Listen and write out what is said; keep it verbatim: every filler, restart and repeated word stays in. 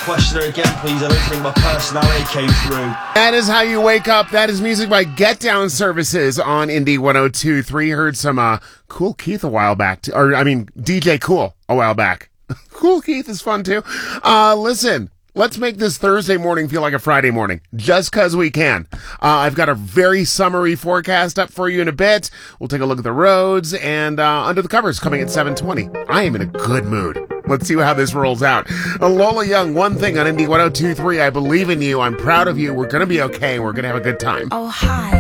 question her again, please. I don't think my personality came through. That is how you wake up. That is music by Get Down Services on Indie one oh two point three. Heard some uh, Cool Keith a while back. T- or, I mean, D J Cool a while back. Cool Keith is fun, too. Uh, listen. Let's make this Thursday morning feel like a Friday morning, just because we can. Uh, I've got a very summery forecast up for you in a bit. We'll take a look at the roads and uh, Under the Covers coming at seven twenty. I am in a good mood. Let's see how this rolls out. Uh, Lola Young, One Thing on Indie one oh two point three. I believe in you. I'm proud of you. We're going to be okay. We're going to have a good time. Oh, hi.